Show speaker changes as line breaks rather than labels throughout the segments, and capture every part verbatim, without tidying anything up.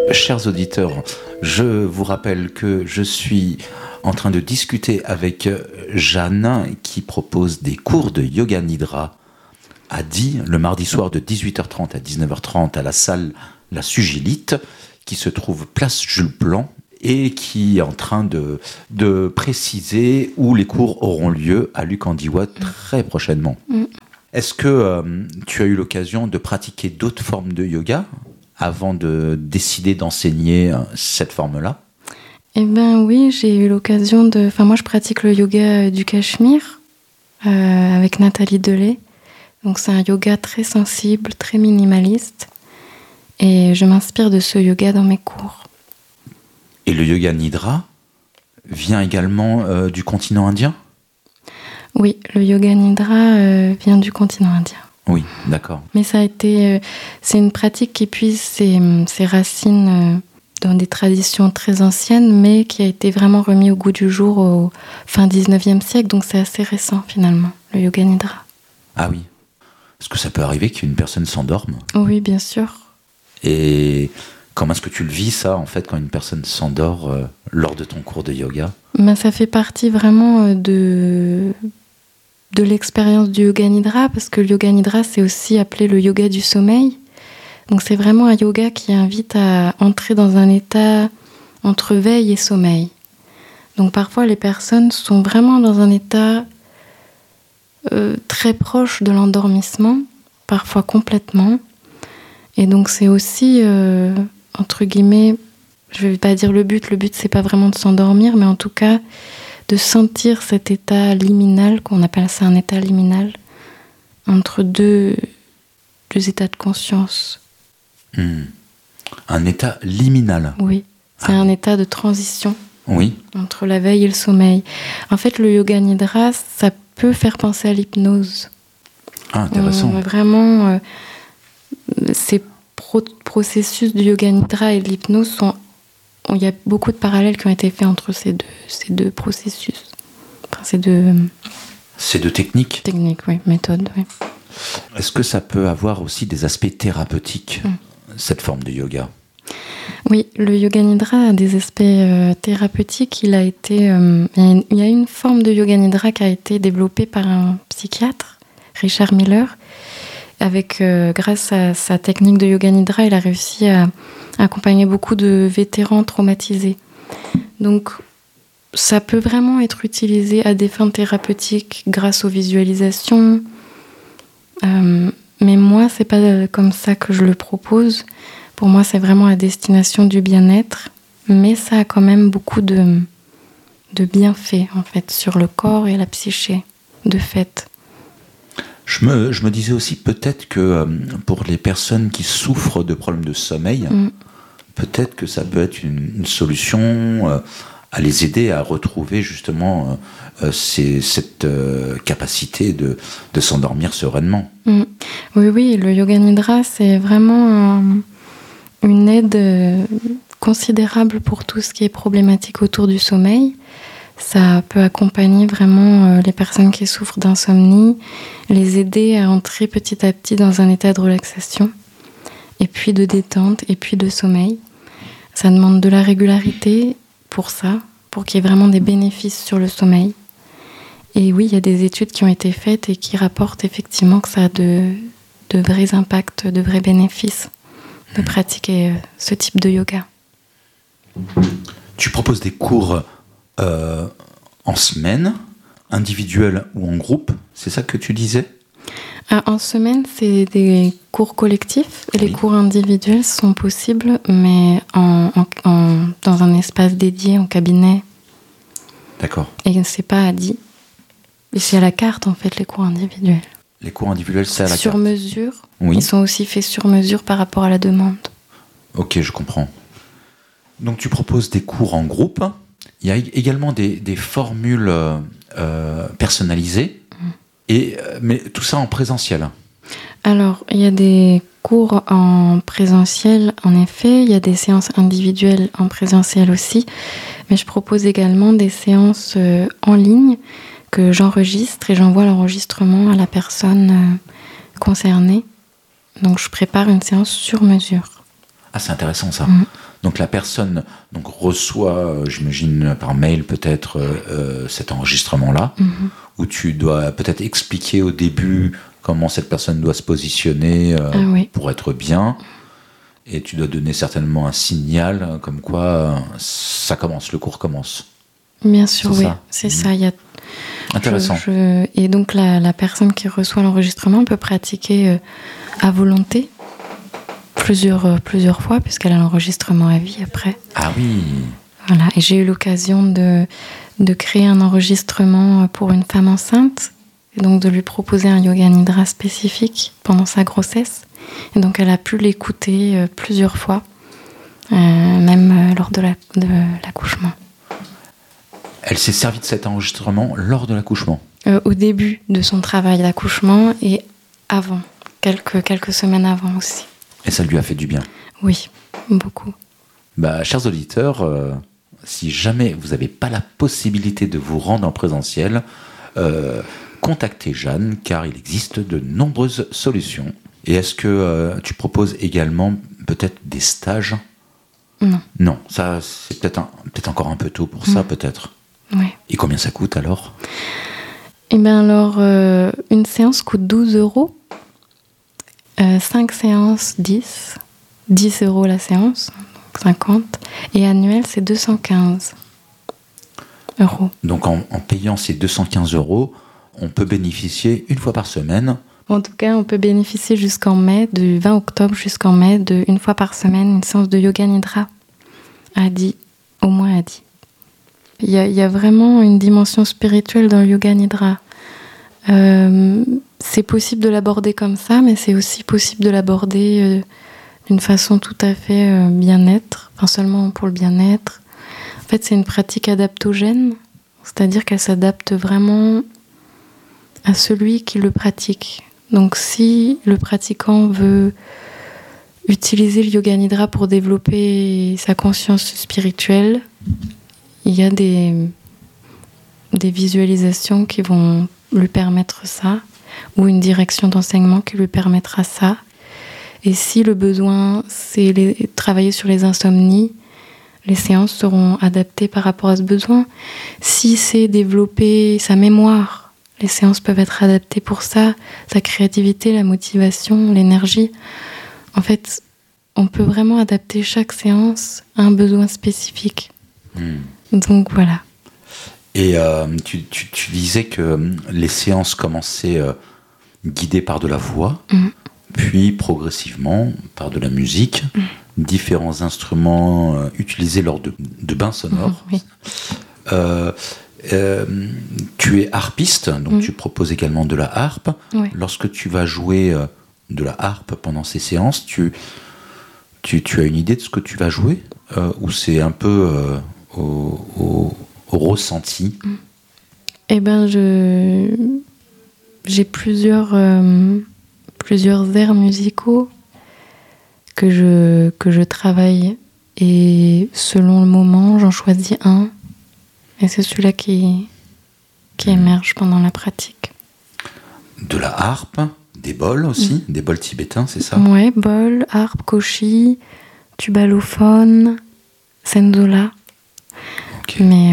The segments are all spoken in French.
Chers auditeurs, je vous rappelle que je suis en train de discuter avec Jeanne qui propose des cours de yoga nidra à Die le mardi soir de dix-huit heures trente à dix-neuf heures trente à la salle La Sugilite qui se trouve place Jules Blanc et qui est en train de, de préciser où les cours auront lieu à Luc-en-Diois très prochainement. Mm. Est-ce que euh, tu as eu l'occasion de pratiquer d'autres formes de yoga avant de décider d'enseigner cette forme-là ?
Eh bien oui, j'ai eu l'occasion de... Enfin moi je pratique le yoga du Cachemire euh, avec Nathalie Delay. Donc c'est un yoga très sensible, très minimaliste. Et je m'inspire de ce yoga dans mes cours.
Et le yoga nidra vient également euh, du continent indien ?
Oui, le yoga nidra euh, vient du continent indien.
Oui, d'accord.
Mais ça a été, euh, c'est une pratique qui puise ses, ses racines euh, dans des traditions très anciennes, mais qui a été vraiment remis au goût du jour au fin dix-neuvième siècle, donc c'est assez récent finalement, le yoga nidra.
Ah oui. Est-ce que ça peut arriver qu'une personne s'endorme ?
Oui, bien sûr.
Et comment est-ce que tu le vis, ça, en fait, quand une personne s'endort euh, lors de ton cours de yoga ?
Ben, ça fait partie vraiment de... de l'expérience du yoga nidra, parce que le yoga nidra, c'est aussi appelé le yoga du sommeil. Donc c'est vraiment un yoga qui invite à entrer dans un état entre veille et sommeil. Donc parfois, les personnes sont vraiment dans un état euh, très proche de l'endormissement, parfois complètement. Et donc c'est aussi, euh, entre guillemets, je ne vais pas dire le but, le but c'est pas vraiment de s'endormir, mais en tout cas de sentir cet état liminal, qu'on appelle ça un état liminal, entre deux, deux états de conscience.
Mmh. Un état liminal.
Oui, c'est ah. un état de transition.
Oui.
Entre la veille et le sommeil. En fait, le yoga nidra, ça peut faire penser à l'hypnose.
Ah, intéressant.
On, vraiment, euh, ces pro- processus du yoga nidra et de l'hypnose sont... Il y a beaucoup de parallèles qui ont été faits entre ces deux, ces deux processus. Enfin, ces deux...
Ces deux techniques ?
Techniques, oui, méthodes, oui.
Est-ce que ça peut avoir aussi des aspects thérapeutiques, mmh. cette forme de yoga ?
Oui, le yoga nidra a des aspects euh, thérapeutiques. Il a été, euh, il y a une forme de yoga nidra qui a été développée par un psychiatre, Richard Miller. Avec, euh, grâce à sa technique de yoga nidra, il a réussi à accompagner beaucoup de vétérans traumatisés. Donc, ça peut vraiment être utilisé à des fins thérapeutiques grâce aux visualisations. Euh, mais moi, c'est pas comme ça que je le propose. Pour moi, c'est vraiment à destination du bien-être. Mais ça a quand même beaucoup de, de bienfaits, en fait, sur le corps et la psyché, de fait.
Je me, je me disais aussi peut-être que euh, pour les personnes qui souffrent de problèmes de sommeil, mm. peut-être que ça peut être une, une solution euh, à les aider à retrouver justement euh, ces, cette euh, capacité de, de s'endormir sereinement.
Mm. Oui, oui, le yoga nidra, c'est vraiment euh, une aide euh, considérable pour tout ce qui est problématique autour du sommeil. Ça peut accompagner vraiment euh, les personnes qui souffrent d'insomnie, les aider à entrer petit à petit dans un état de relaxation, et puis de détente, et puis de sommeil. Ça demande de la régularité pour ça, pour qu'il y ait vraiment des bénéfices sur le sommeil. Et oui, il y a des études qui ont été faites et qui rapportent effectivement que ça a de, de vrais impacts, de vrais bénéfices de pratiquer euh, ce type de yoga.
Tu proposes des cours Euh, en semaine, individuel ou en groupe, c'est ça que tu disais ?
euh, En semaine, c'est des cours collectifs et oui. Les cours individuels sont possibles, mais en, en, en, dans un espace dédié, en cabinet.
D'accord.
Et c'est pas à Die. Et c'est à la carte, en fait, les cours individuels.
Les cours individuels, c'est à la
sur
carte ?
Sur mesure.
Oui.
Ils sont aussi faits sur mesure par rapport à la demande.
Ok, je comprends. Donc tu proposes des cours en groupe. Il y a également des, des formules euh, personnalisées, mmh. et, mais tout ça en présentiel.
Alors, il y a des cours en présentiel, en effet. Il y a des séances individuelles en présentiel aussi. Mais je propose également des séances euh, en ligne que j'enregistre et j'envoie l'enregistrement à la personne euh, concernée. Donc, je prépare une séance sur mesure.
Ah, c'est intéressant ça.
Mmh.
Donc la personne donc, reçoit, euh, j'imagine par mail peut-être, euh, cet enregistrement-là, mm-hmm. où tu dois peut-être expliquer au début comment cette personne doit se positionner euh,
ah, oui.
pour être bien. Et tu dois donner certainement un signal comme quoi euh, ça commence, le cours commence.
Bien sûr,
c'est
oui,
ça.
c'est
Mmh.
ça. Il y a...
Intéressant.
Je, je... Et donc la, la personne qui reçoit l'enregistrement peut pratiquer euh, à volonté plusieurs, euh, plusieurs fois, puisqu'elle a l'enregistrement à vie après.
Ah oui.
Voilà. Et j'ai eu l'occasion de, de créer un enregistrement pour une femme enceinte, et donc de lui proposer un yoga nidra spécifique pendant sa grossesse. Et donc elle a pu l'écouter euh, plusieurs fois, euh, même euh, lors de, la, de l'accouchement.
Elle s'est servie de cet enregistrement lors de l'accouchement
euh, Au début de son travail d'accouchement et avant, quelques, quelques semaines avant aussi.
Et ça lui a fait du bien?
Oui, beaucoup.
Bah, chers auditeurs, euh, si jamais vous n'avez pas la possibilité de vous rendre en présentiel, euh, contactez Jeanne, car il existe de nombreuses solutions. Et est-ce que euh, tu proposes également peut-être des stages?
Non.
Non, ça c'est peut-être, un, peut-être encore un peu tôt pour ça, mmh. peut-être.
Oui.
Et combien ça coûte alors?
Eh bien alors, euh, une séance coûte douze euros, euh, cinq séances dix, dix euros la séance, donc cinquante, et annuel c'est deux cent quinze euros.
Donc en, en payant ces deux cent quinze euros, on peut bénéficier une fois par semaine.
En tout cas, on peut bénéficier jusqu'en mai, du vingt octobre jusqu'en mai, de une fois par semaine, une séance de yoga nidra à dix, au moins à dix. Il y a, il y a vraiment une dimension spirituelle dans le yoga nidra. Euh, c'est possible de l'aborder comme ça, mais c'est aussi possible de l'aborder euh, d'une façon tout à fait euh, bien-être, enfin seulement pour le bien-être. En fait, c'est une pratique adaptogène, c'est-à-dire qu'elle s'adapte vraiment à celui qui le pratique. Donc si le pratiquant veut utiliser le yoga nidra pour développer sa conscience spirituelle, il y a des, des visualisations qui vont lui permettre ça, ou une direction d'enseignement qui lui permettra ça. Et si le besoin, c'est les, travailler sur les insomnies, les séances seront adaptées par rapport à ce besoin. Si c'est développer sa mémoire, les séances peuvent être adaptées pour ça, sa créativité, la motivation, l'énergie. En fait, on peut vraiment adapter chaque séance à un besoin spécifique. Mmh. Donc voilà.
Et euh, tu, tu, tu disais que les séances commençaient euh, guidées par de la voix, mmh. puis progressivement par de la musique, mmh. différents instruments euh, utilisés lors de, de bains sonores.
Mmh, oui.
euh, euh, tu es harpiste, donc mmh. tu proposes également de la harpe.
Oui.
Lorsque tu vas jouer euh, de la harpe pendant ces séances, tu, tu, tu as une idée de ce que tu vas jouer euh, ou c'est un peu euh, au, au, au ressenti?
Eh ben, je j'ai plusieurs euh, plusieurs airs musicaux que je que je travaille et selon le moment, j'en choisis un et c'est celui-là qui qui émerge pendant la pratique.
De la harpe, des bols aussi, mmh. des bols tibétains, c'est ça?
Ouais, bol, harpe, koshi, tubalophone, sendola.
Okay.
Mais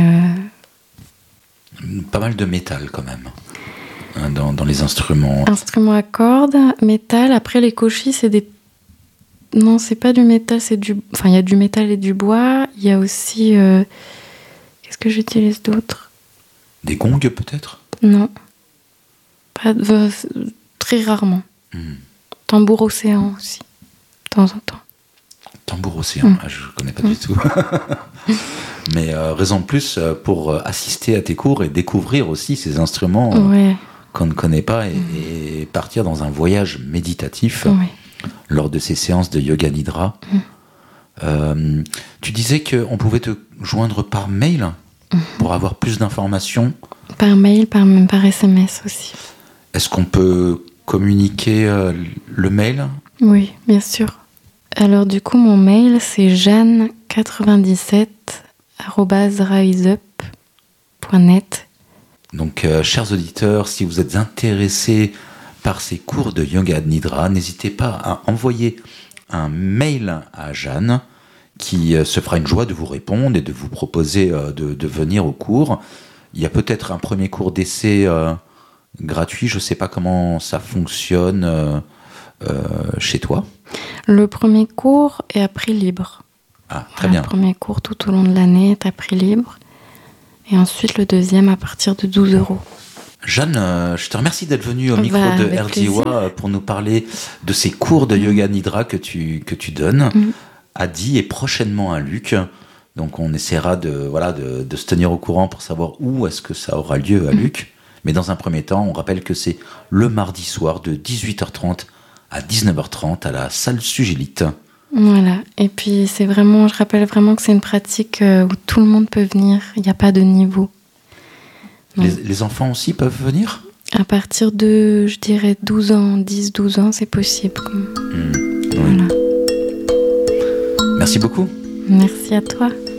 euh...
pas mal de métal quand même hein, dans, dans les instruments.
Instruments à cordes, métal. Après les koshi, c'est des. Non, c'est pas du métal, c'est du. Enfin, il y a du métal et du bois. Il y a aussi. Euh... Qu'est-ce que j'utilise d'autre?
Des gongs peut-être?
Non. Pas de... Très rarement. Hmm. Tambour océan aussi, de temps en temps.
Tambour océan, mmh. ah, je ne connais pas mmh. du tout. Mais euh, raison de plus pour euh, assister à tes cours et découvrir aussi ces instruments euh,
ouais.
qu'on ne connaît pas et, mmh. et partir dans un voyage méditatif
ouais.
lors de ces séances de yoga nidra. Mmh. Euh, tu disais qu'on pouvait te joindre par mail mmh. pour avoir plus d'informations.
Par mail, par, par S M S aussi.
Est-ce qu'on peut communiquer euh, le mail?
Oui, bien sûr. Alors du coup, mon mail, c'est jeanne quatre-vingt-dix-sept arobase riseup point net.
Donc, euh, chers auditeurs, si vous êtes intéressés par ces cours de yoga nidra, n'hésitez pas à envoyer un mail à Jeanne qui euh, se fera une joie de vous répondre et de vous proposer euh, de, de venir au cours. Il y a peut-être un premier cours d'essai euh, gratuit, je ne sais pas comment ça fonctionne euh, euh, chez toi.
Le premier cours est à prix libre.
Ah, très
voilà,
bien.
Le premier cours tout au long de l'année est à prix libre. Et ensuite, le deuxième à partir de douze euros.
Jeanne, euh, je te remercie d'être venue au micro
bah,
de R D W A pour nous parler de ces cours de mmh. Yoga Nidra que tu, que tu donnes mmh. à Di et prochainement à Luc. Donc on essaiera de, voilà, de, de se tenir au courant pour savoir où est-ce que ça aura lieu à mmh. Luc. Mais dans un premier temps, on rappelle que c'est le mardi soir de dix-huit heures trente à dix-neuf heures trente à la salle Sugilite.
Voilà, et puis c'est vraiment, je rappelle vraiment que c'est une pratique où tout le monde peut venir, il n'y a pas de niveau.
Les, les enfants aussi peuvent venir ?
À partir de, je dirais, douze ans, dix douze ans, c'est possible. Mmh,
oui. Voilà. Merci beaucoup.
Merci à toi.